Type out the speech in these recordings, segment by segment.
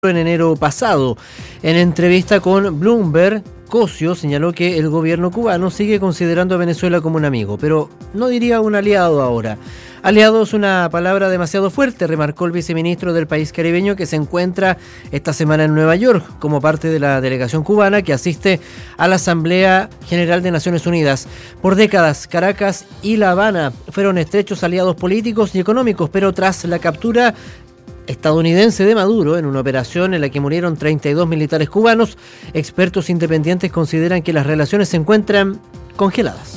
en enero pasado. En entrevista con Bloomberg, Cosio señaló que el gobierno cubano sigue considerando a Venezuela como un amigo, pero no diría un aliado ahora. Aliado es una palabra demasiado fuerte, remarcó el viceministro del país caribeño, que se encuentra esta semana en Nueva York como parte de la delegación cubana que asiste a la Asamblea General de Naciones Unidas. Por décadas, Caracas y La Habana fueron estrechos aliados políticos y económicos, pero tras la captura estadounidense de Maduro, en una operación en la que murieron 32 militares cubanos, expertos independientes consideran que las relaciones se encuentran congeladas.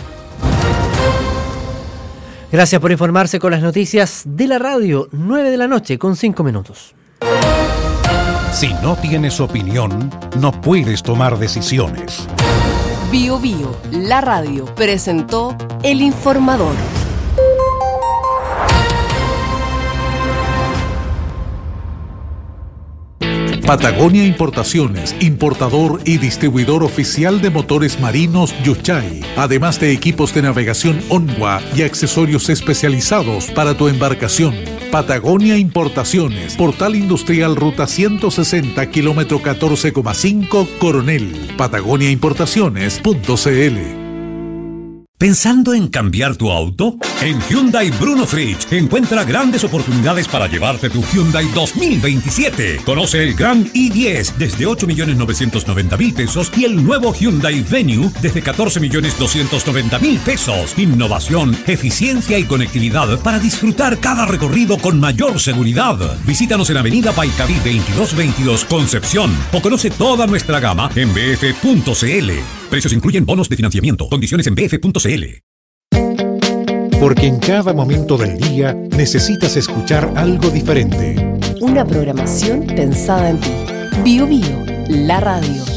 Gracias por informarse con las noticias de la radio, 9 de la noche con 5 minutos. Si no tienes opinión, no puedes tomar decisiones. Bio Bio, la radio, presentó El Informador. Patagonia Importaciones, importador y distribuidor oficial de motores marinos Yuchay, además de equipos de navegación Onwa y accesorios especializados para tu embarcación. Patagonia Importaciones, Portal Industrial Ruta 160, kilómetro 14,5, Coronel. patagoniaimportaciones.cl. ¿Pensando en cambiar tu auto? En Hyundai Bruno Fritsch encuentra grandes oportunidades para llevarte tu Hyundai 2027. Conoce el Grand i10 desde 8.990.000 pesos y el nuevo Hyundai Venue desde 14.290.000 pesos. Innovación, eficiencia y conectividad para disfrutar cada recorrido con mayor seguridad. Visítanos en Avenida Paicaví 2222 Concepción o conoce toda nuestra gama en bf.cl. Precios incluyen bonos de financiamiento. Condiciones en bf.cl. Porque en cada momento del día necesitas escuchar algo diferente. Una programación pensada en ti. Bio Bio, la radio.